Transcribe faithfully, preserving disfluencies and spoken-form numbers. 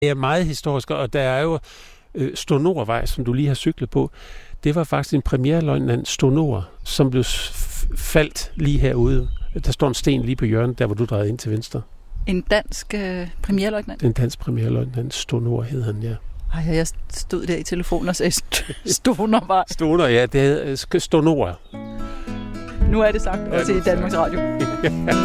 Det er meget historisk, og der er jo øh, Stornorvej, som du lige har cyklet på. Det var faktisk en premierløjtnant Stornor, som blev f- faldt lige herude. Der står en sten lige på hjørnet, der hvor du drejede ind til venstre. En dansk øh, premierløjtnant? En dansk premierløjtnant Stornor hed han, ja. Ej, jeg stod der i telefonen og sagde Stornorvej. Stornor, ja, det er Stornor. Nu er det sagt også i Danmarks Radio.